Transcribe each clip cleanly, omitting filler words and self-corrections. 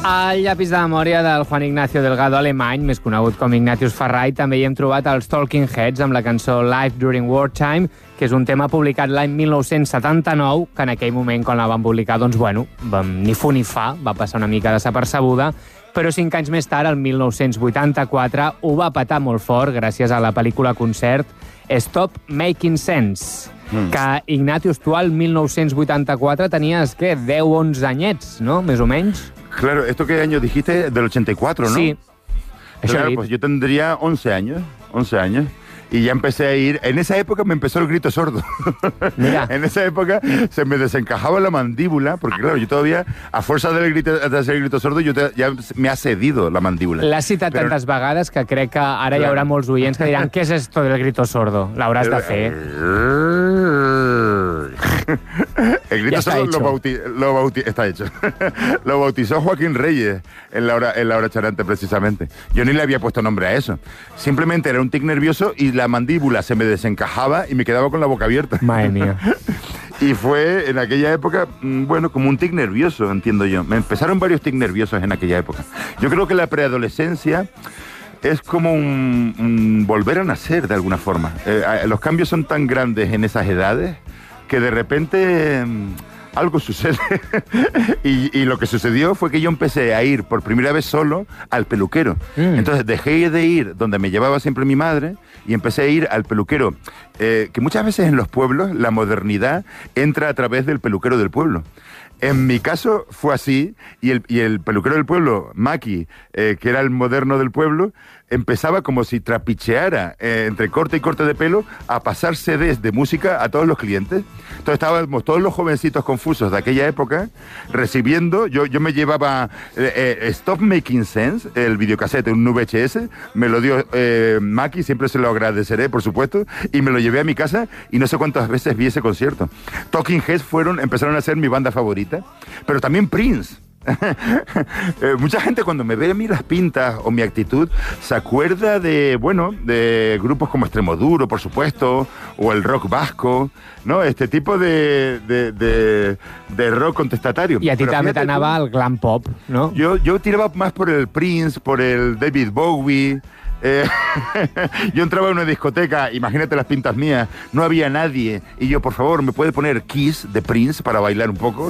Al llapis de memòria del Juan Ignacio Delgado alemany, més conegut com Ignatius Farray, també hi hem trobat els Talking Heads amb la cançó Life During Wartime, que és un tema publicat l'any 1979, que en aquell moment, quan la van publicar, doncs, bueno, ni fu ni fa, va passar una mica desapercebuda, però 5 anys més tard, el 1984, ho va petar molt fort gràcies a la pel·lícula concert Stop Making Sense, que, Ignatius, tu al 1984 tenies, què, 10-11 anyets, no?, més o menys? Claro, ¿esto qué año dijiste? Del 84, ¿no? Sí. Claro, pues yo tendría 11 años. Y ya empecé a ir... En esa época me empezó el grito sordo. Mira. En esa época se me desencajaba la mandíbula, porque claro, yo todavía, a fuerza de hacer el grito sordo, ya me ha cedido la mandíbula. L'has citat tantes vegades que crec que ara hi haurà molts oients que diran ¿qué es esto del grito sordo? L'hauràs de fer. El grito sordo está hecho. Lo bautizó Joaquín Reyes en la hora charante, precisamente. Yo ni le había puesto nombre a eso. Simplemente era un tic nervioso y la mandíbula se me desencajaba y me quedaba con la boca abierta. Madre mía. Y fue en aquella época, bueno, como un tic nervioso, entiendo yo. Me empezaron varios tics nerviosos en aquella época. Yo creo que la preadolescencia es como un volver a nacer de alguna forma. Los cambios son tan grandes en esas edades que de repente algo sucede. y lo que sucedió fue que yo empecé a ir por primera vez solo al peluquero. Entonces dejé de ir donde me llevaba siempre mi madre y empecé a ir al peluquero. Que muchas veces en los pueblos la modernidad entra a través del peluquero del pueblo. En mi caso fue así, y el peluquero del pueblo, Maki, que era el moderno del pueblo, empezaba como si trapicheara entre corte y corte de pelo a pasar CDs de música a todos los clientes. Entonces estábamos todos los jovencitos confusos de aquella época recibiendo, yo me llevaba Stop Making Sense, el videocassette, un VHS, me lo dio Maki, siempre se lo agradeceré, por supuesto, y me lo llevé a mi casa y no sé cuántas veces vi ese concierto. Talking Heads empezaron a ser mi banda favorita, pero también Prince. Mucha gente cuando me ve a mí las pintas o mi actitud se acuerda de grupos como Extremoduro, por supuesto, o el rock vasco, ¿no? Este tipo de rock contestatario. I a ti també t'anava el glam pop, no? Yo tiraba más por el Prince, por el David Bowie. Yo entraba en una discoteca, imagínate las pintas mías, no había nadie, y yo, por favor, ¿me puede poner Kiss de Prince para bailar un poco?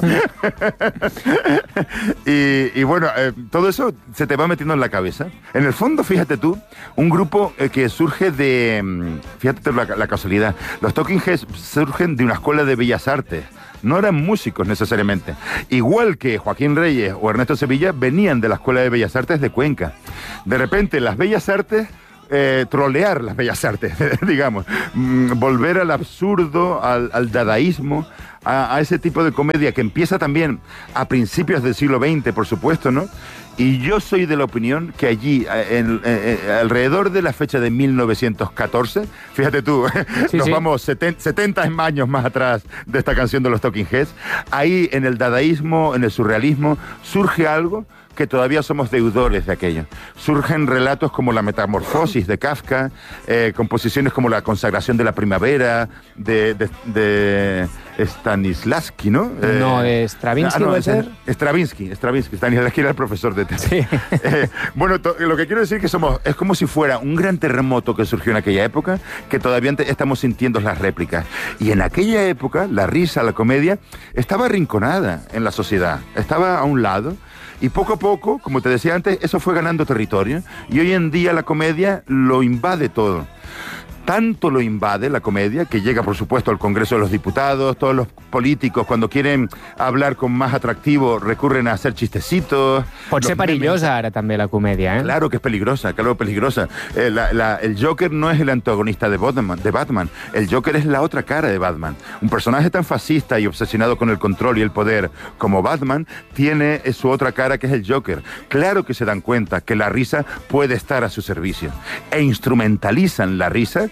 y bueno, todo eso se te va metiendo en la cabeza. En el fondo, fíjate tú, un grupo que surge de... Fíjate la casualidad. Los Talking Heads surgen de una escuela de bellas artes. No eran músicos necesariamente. Igual que Joaquín Reyes o Ernesto Sevilla venían de la Escuela de Bellas Artes de Cuenca. De repente las bellas artes, trolear las bellas artes, digamos, volver al absurdo, al dadaísmo, a ese tipo de comedia que empieza también a principios del siglo XX, por supuesto, ¿no? Y yo soy de la opinión que allí, alrededor de la fecha de 1914, fíjate tú, vamos 70 años más atrás de esta canción de los Talking Heads, ahí en el dadaísmo, en el surrealismo, surge algo que todavía somos deudores de aquello. Surgen relatos como La Metamorfosis de Kafka, composiciones como La Consagración de la Primavera, de Stanislavski, ¿no? No, Stravinsky, ¿puede ser? Stravinsky. Stanislavski era el profesor de teatro. Sí. Bueno, lo que quiero decir es que es como si fuera un gran terremoto que surgió en aquella época, que todavía estamos sintiendo las réplicas. Y en aquella época, la risa, la comedia, estaba arrinconada en la sociedad, estaba a un lado. Y poco a poco, como te decía antes, eso fue ganando territorio. Y hoy en día la comedia lo invade todo. Tanto lo invade la comedia que llega, por supuesto, al Congreso de los Diputados. Todos los políticos, cuando quieren hablar con más atractivo, recurren a hacer chistecitos. Pot ser perillosa ara també la comèdia, eh? Claro que es peligrosa, claro que es peligrosa. El Joker no es el antagonista de Batman. El Joker es la otra cara de Batman. Un personaje tan fascista y obsesionado con el control y el poder como Batman tiene su otra cara, que es el Joker. Claro que se dan cuenta que la risa puede estar a su servicio. E instrumentalizan la risa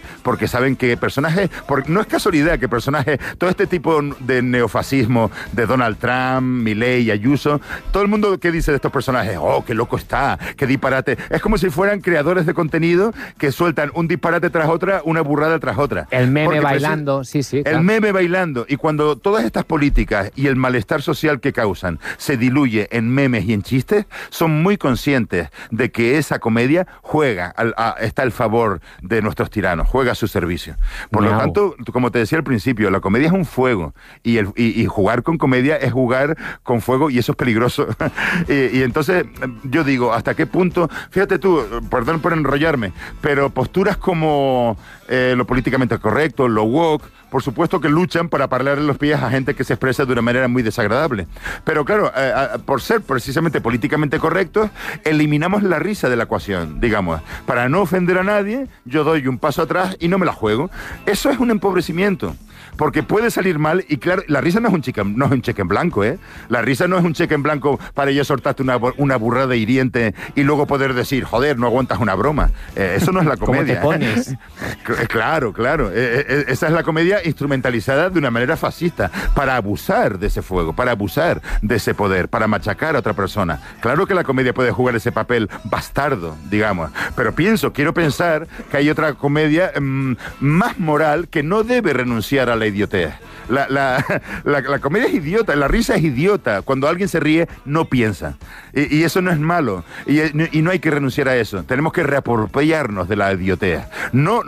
porque saben que personajes, no es casualidad que personajes, todo este tipo de neofascismo de Donald Trump, Milei y Ayuso, todo el mundo que dice de estos personajes, oh, qué loco está, qué disparate, es como si fueran creadores de contenido que sueltan un disparate tras otra, una burrada tras otra. El meme bailando, sí, claro. El meme bailando, y cuando todas estas políticas y el malestar social que causan se diluye en memes y en chistes, son muy conscientes de que esa comedia está al favor de nuestros tiranos, juega a su servicio. Por lo tanto, como te decía al principio, la comedia es un fuego, y jugar con comedia es jugar con fuego, y eso es peligroso. y entonces, yo digo, ¿hasta qué punto? Fíjate tú, perdón por enrollarme, pero posturas como lo políticamente correcto, lo woke, por supuesto que luchan para pararle los pies a gente que se expresa de una manera muy desagradable. Pero claro, por ser precisamente políticamente correctos, eliminamos la risa de la ecuación, digamos. Para no ofender a nadie, yo doy un paso atrás y no me la juego. Eso es un empobrecimiento. Porque puede salir mal, y claro, la risa no es un cheque en blanco, ¿eh? La risa no es un cheque en blanco para yo soltarte una burrada hiriente y luego poder decir, joder, no aguantas una broma. Eso no es la comedia. ¿Cómo te pones? Claro. Esa es la comedia instrumentalizada de una manera fascista, para abusar de ese fuego, para abusar de ese poder, para machacar a otra persona. Claro que la comedia puede jugar ese papel bastardo, digamos, pero quiero pensar que hay otra comedia más moral que no debe renunciar a la idiotez. La comedia es idiota, la risa es idiota. Cuando alguien se ríe, no piensa. Y eso no es malo. Y no hay que renunciar a eso. Tenemos que reapropiarnos de la idiotez. No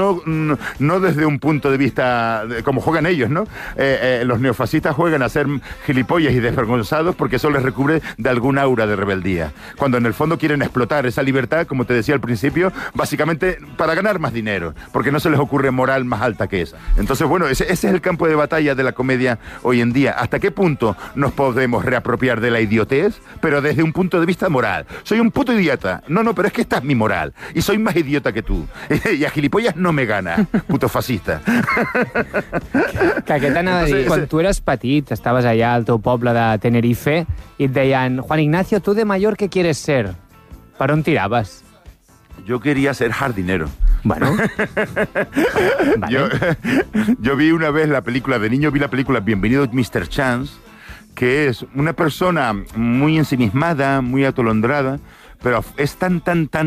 desde un punto de vista como juegan ellos, ¿no? Los neofascistas juegan a ser gilipollas y desvergonzados porque eso les recubre de algún aura de rebeldía. Cuando en el fondo quieren explotar esa libertad, como te decía al principio, básicamente para ganar más dinero, porque no se les ocurre moral más alta que esa. Entonces, bueno, ese es el campo de batalla de la comedia hoy en día. ¿Hasta qué punto nos podemos reapropiar de la idiotez, pero desde un punto de vista moral? Soy un puto idiota. No, pero es que esta es mi moral. Y soy más idiota que tú. I a gilipollas no me gana, puto fascista. Que què t'anava a dir? Quan tu eres petit, estaves allà al teu poble de Tenerife i et deien, Juan Ignacio, ¿tú de mayor qué quieres ser? ¿Per on tiraves? Yo quería ser jardinero. Bueno. Vale. Yo vi una vez la película, de niño vi la película Bienvenido Mr. Chance, que es una persona muy ensimismada, muy atolondrada, pero es tan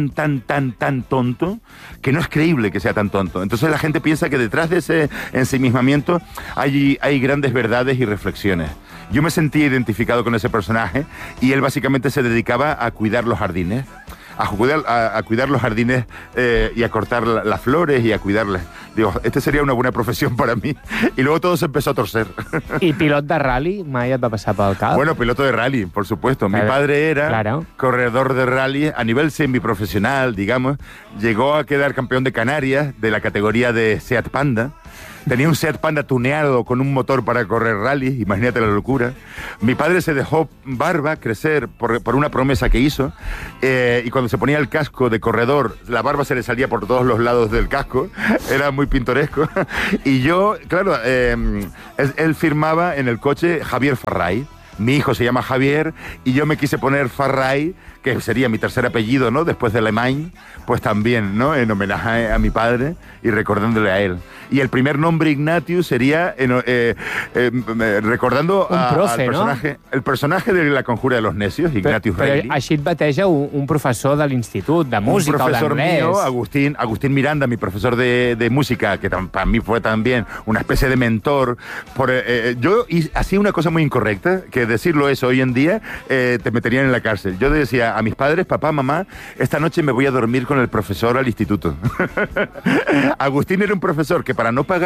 tonto que no es creíble que sea tan tonto. Entonces la gente piensa que detrás de ese ensimismamiento hay grandes verdades y reflexiones. Yo me sentí identificado con ese personaje y él básicamente se dedicaba a cuidar los jardines. A cuidar los jardines y a cortar las flores y a cuidarles. Digo, sería una buena profesión para mí. Y luego todo se empezó a torcer. ¿Y pilot de rally? Mai et va passar pel cap? Bueno, piloto de rally, por supuesto. Mi padre era corredor de rally a nivel semiprofesional, digamos. Llegó a quedar campeón de Canarias de la categoría de Seat Panda. Tenía un Seat Panda tuneado con un motor para correr rally, imagínate la locura. Mi padre se dejó barba crecer por una promesa que hizo, y cuando se ponía el casco de corredor, la barba se le salía por todos los lados del casco, era muy pintoresco. Y yo, claro, él firmaba en el coche Javier Farray. Mi hijo se llama Javier y yo me quise poner Farray, que sería mi tercer apellido, ¿no? Después de Alemany, pues también, ¿no? En homenaje a mi padre y recordándole a él. Y el primer nombre Ignatius sería recordando al personaje, ¿no? El personaje de La conjura de los necios, Ignatius Reilly. Però així et bateja un professor de l'institut, de música o d'anglès. Un profesor mío, Agustín Miranda, mi profesor de música, que para mí fue también una especie de mentor. Yo hacía una cosa muy incorrecta, que decirlo eso hoy en día te meterían en la cárcel. Yo decía a mis padres, papá, mamá, esta noche me voy a dormir con el profesor al instituto. Agustín era un profesor que para no pagar